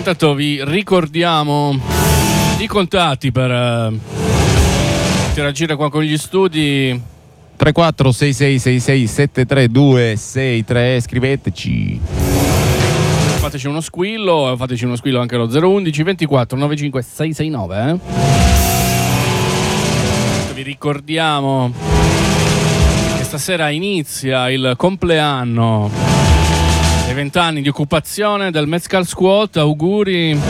Intanto vi ricordiamo i contatti per interagire qua con gli studi. 3466667323, scriveteci. Fateci uno squillo anche allo 011 24 95 669. Vi ricordiamo che stasera inizia il compleanno dei 20 anni di occupazione del Mezcal Squat. Auguri.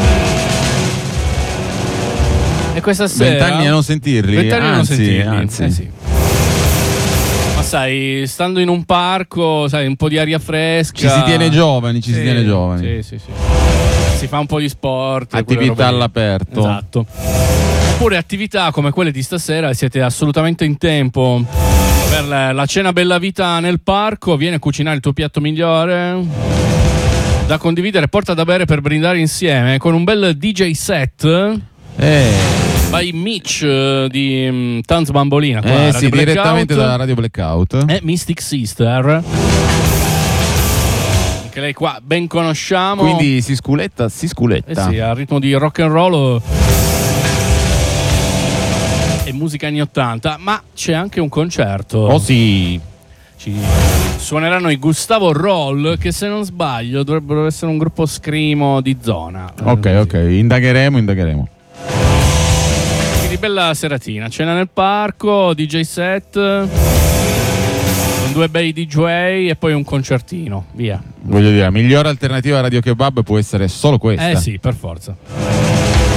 E questa sera 20 anni a non sentirli. 20 anni a non sentirli. Anzi. Sì. Ma sai, stando in un parco, sai, un po' di aria fresca. Ci si tiene giovani, Sì, sì. Si fa un po' di sport. Attività all'aperto. Esatto. Oppure attività come quelle di stasera, siete assolutamente in tempo per la cena bella vita nel parco. Vieni a cucinare il tuo piatto migliore da condividere, porta da bere per brindare insieme con un bel DJ set. By Mitch di Tanz Bambolina qua, sì, direttamente dalla Radio Blackout e Mystic Sister, che lei qua ben conosciamo, quindi si sculetta sì, al ritmo di rock and roll e musica anni 80. Ma c'è anche un concerto. Oh sì, ci suoneranno i Gustavo Roll, che se non sbaglio dovrebbero essere un gruppo screamo di zona. ok, indagheremo. Quindi bella seratina, cena nel parco, DJ set, due bei DJ e poi un concertino, via. Voglio dire, la migliore alternativa a Radio Kebab può essere solo questa. Sì, per forza.